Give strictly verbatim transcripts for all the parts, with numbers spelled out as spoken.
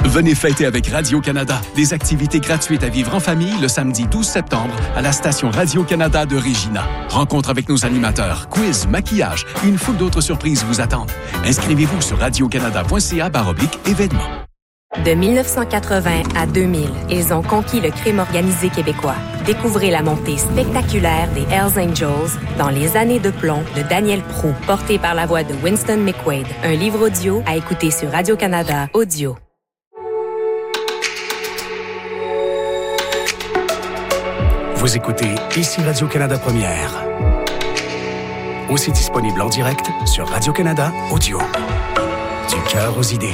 Venez fêter avec Radio-Canada. Des activités gratuites à vivre en famille le samedi douze septembre à la station Radio-Canada de Regina. Rencontre avec nos animateurs, quiz, maquillage et une foule d'autres surprises vous attendent. Inscrivez-vous sur radiocanada.ca baroblique événements. De dix-neuf cent quatre-vingts à deux mille, ils ont conquis le crime organisé québécois. Découvrez la montée spectaculaire des Hells Angels dans Les années de plomb de Daniel Proulx, porté par la voix de Winston McQuaid. Un livre audio à écouter sur Radio-Canada Audio. Vous écoutez ici Radio-Canada Première. Aussi disponible en direct sur Radio-Canada Audio. Du cœur aux idées.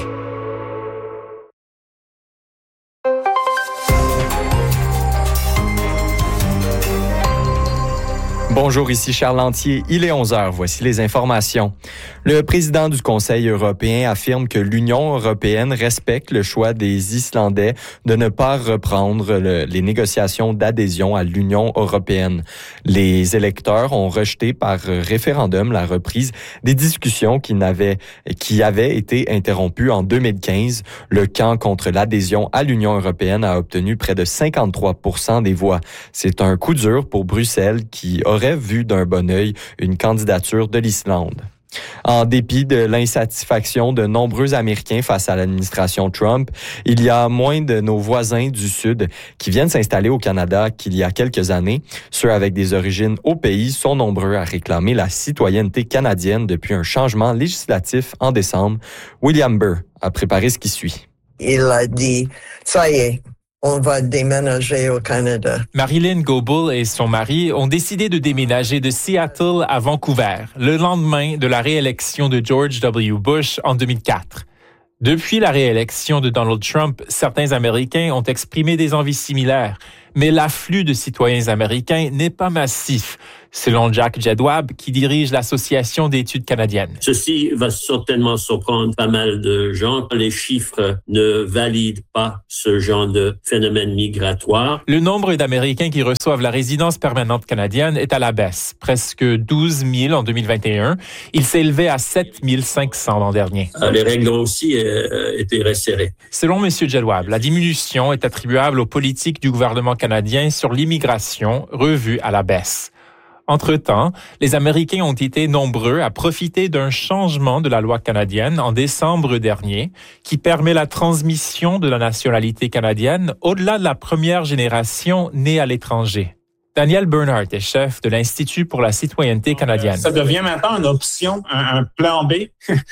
Bonjour, ici Charles Lantier. Il est onze heures. Voici les informations. Le président du Conseil européen affirme que l'Union européenne respecte le choix des Islandais de ne pas reprendre le, les négociations d'adhésion à l'Union européenne. Les électeurs ont rejeté par référendum la reprise des discussions qui n'avaient, qui avaient été interrompues en deux mille quinze. Le camp contre l'adhésion à l'Union européenne a obtenu près de cinquante-trois pour cent des voix. C'est un coup dur pour Bruxelles qui aurait vu d'un bon œil une candidature de l'Islande. En dépit de l'insatisfaction de nombreux Américains face à l'administration Trump, il y a moins de nos voisins du Sud qui viennent s'installer au Canada qu'il y a quelques années. Ceux avec des origines au pays sont nombreux à réclamer la citoyenneté canadienne depuis un changement législatif en décembre. William Burr a préparé ce qui suit. Il a dit, ça y est, on va déménager au Canada. Marilyn Goebel et son mari ont décidé de déménager de Seattle à Vancouver, le lendemain de la réélection de George W. Bush en deux mille quatre. Depuis la réélection de Donald Trump, certains Américains ont exprimé des envies similaires, mais l'afflux de citoyens américains n'est pas massif, selon Jack Jedwab, qui dirige l'Association d'études canadiennes. Ceci va certainement surprendre pas mal de gens. Les chiffres ne valident pas ce genre de phénomène migratoire. Le nombre d'Américains qui reçoivent la résidence permanente canadienne est à la baisse, presque douze mille en deux mille vingt et un. Il s'élevait à sept mille cinq cents l'an dernier. Les règles ont aussi euh, été resserrées. Selon M. Jedwab, la diminution est attribuable aux politiques du gouvernement canadien sur l'immigration, revues à la baisse. Entre-temps, les Américains ont été nombreux à profiter d'un changement de la loi canadienne en décembre dernier qui permet la transmission de la nationalité canadienne au-delà de la première génération née à l'étranger. Daniel Bernhardt est chef de l'Institut pour la citoyenneté canadienne. Ça devient maintenant une option, un, un plan B,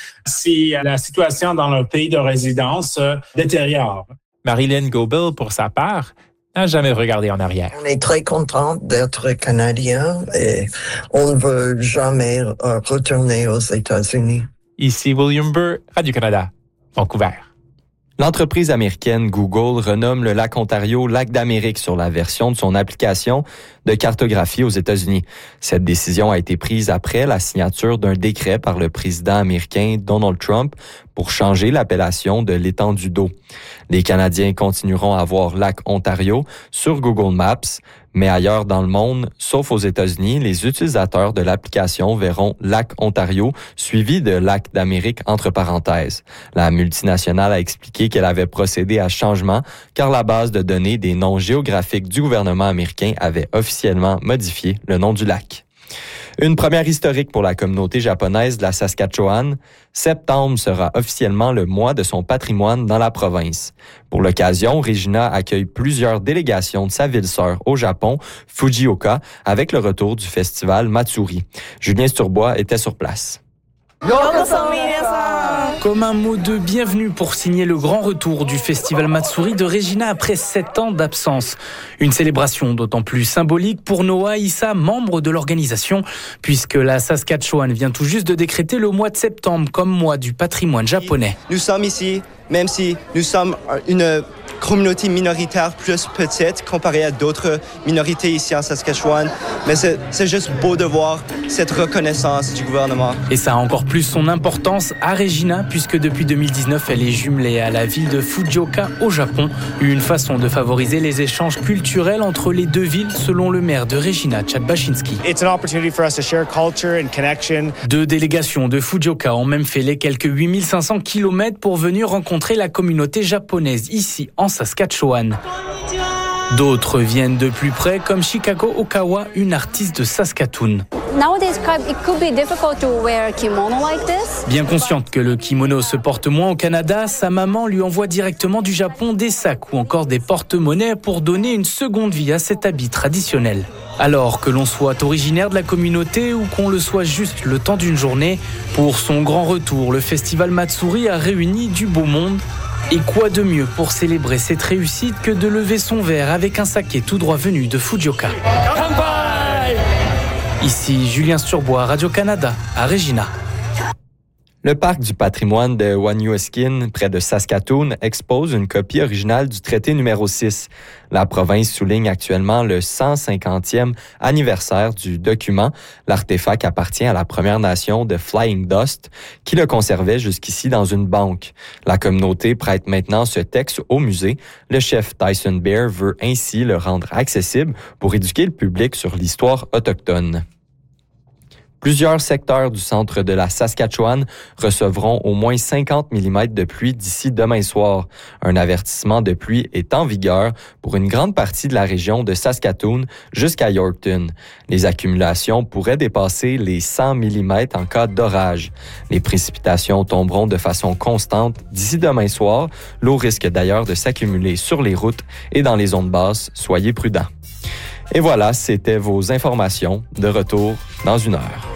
si la situation dans leur pays de résidence euh, détériore. Marilyn Goebel, pour sa part, n'a jamais regardé en arrière. On est très content d'être Canadien et on ne veut jamais retourner aux États-Unis. Ici William Burr, Radio-Canada, Vancouver. L'entreprise américaine Google renomme le lac Ontario Lac d'Amérique sur la version de son application de cartographie aux États-Unis. Cette décision a été prise après la signature d'un décret par le président américain Donald Trump pour changer l'appellation de l'étendue d'eau. Les Canadiens continueront à voir Lac Ontario sur Google Maps, mais ailleurs dans le monde, sauf aux États-Unis, les utilisateurs de l'application verront Lac Ontario suivi de Lac d'Amérique entre parenthèses. La multinationale a expliqué qu'elle avait procédé à ce changement car la base de données des noms géographiques du gouvernement américain avait officiellement modifié le nom du lac. Une première historique pour la communauté japonaise de la Saskatchewan. Septembre sera officiellement le mois de son patrimoine dans la province. Pour l'occasion, Regina accueille plusieurs délégations de sa ville-sœur au Japon, Fujioka, avec le retour du festival Matsuri. Julien Sturbois était sur place. Comme un mot de bienvenue pour signer le grand retour du festival Matsuri de Regina après sept ans d'absence. Une célébration d'autant plus symbolique pour Noah Issa, membre de l'organisation, puisque la Saskatchewan vient tout juste de décréter le mois de septembre comme mois du patrimoine japonais. Nous sommes ici, même si nous sommes une communauté minoritaire plus petite comparée à d'autres minorités ici en Saskatchewan. Mais c'est, c'est juste beau de voir cette reconnaissance du gouvernement. Et ça a encore plus son importance à Regina, puisque depuis deux mille dix-neuf, elle est jumelée à la ville de Fukuoka au Japon. Une façon de favoriser les échanges culturels entre les deux villes, selon le maire de Regina, Chad Baczynski. It's an opportunity for us to share culture and connection. Deux délégations de Fukuoka ont même fait les quelques huit mille cinq cents kilomètres pour venir rencontrer la communauté japonaise ici en Saskatchewan. D'autres viennent de plus près, comme Chicago Okawa, une artiste de Saskatoon. Bien consciente que le kimono se porte moins au Canada, sa maman lui envoie directement du Japon des sacs ou encore des porte-monnaies pour donner une seconde vie à cet habit traditionnel. Alors que l'on soit originaire de la communauté ou qu'on le soit juste le temps d'une journée, pour son grand retour, le festival Matsuri a réuni du beau monde. Et quoi de mieux pour célébrer cette réussite que de lever son verre avec un saké tout droit venu de Fukuoka. Ici Julien Sturbois, Radio-Canada, à Regina. Le parc du patrimoine de Waniuskin, près de Saskatoon, expose une copie originale du traité numéro six. La province souligne actuellement le cent cinquantième anniversaire du document. L'artefact appartient à la Première Nation de Flying Dust, qui le conservait jusqu'ici dans une banque. La communauté prête maintenant ce texte au musée. Le chef Tyson Bear veut ainsi le rendre accessible pour éduquer le public sur l'histoire autochtone. Plusieurs secteurs du centre de la Saskatchewan recevront au moins cinquante millimètres de pluie d'ici demain soir. Un avertissement de pluie est en vigueur pour une grande partie de la région de Saskatoon jusqu'à Yorkton. Les accumulations pourraient dépasser les cent millimètres en cas d'orage. Les précipitations tomberont de façon constante d'ici demain soir. L'eau risque d'ailleurs de s'accumuler sur les routes et dans les zones basses. Soyez prudents. Et voilà, c'était vos informations. De retour dans une heure.